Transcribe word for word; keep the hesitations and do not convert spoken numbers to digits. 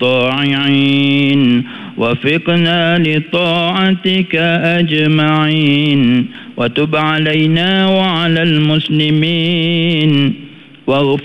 الطاعين، وفقنا لطاعتك أجمعين، وتب علينا وعلى المسلمين، واغفر